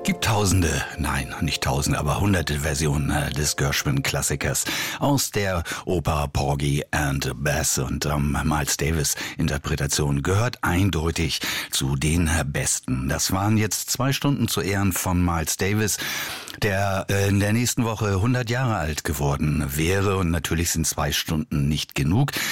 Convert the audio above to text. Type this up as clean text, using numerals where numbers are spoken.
Gibt Tausende, nein, nicht Tausende, aber hunderte Versionen des Gershwin-Klassikers aus der Oper Porgy and Bess, und Miles Davis Interpretation gehört eindeutig zu den besten. Das waren jetzt 2 Stunden zu Ehren von Miles Davis, der in der nächsten Woche 100 Jahre alt geworden wäre, und natürlich sind 2 Stunden nicht genug.